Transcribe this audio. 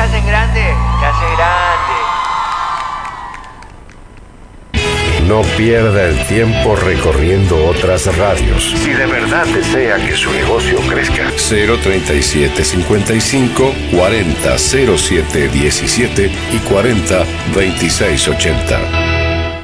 se hacen grande, se hace grande. No pierda el tiempo recorriendo otras radios. Si de verdad desea que su negocio crezca. 037 55 40 07 17 y 40 26 80.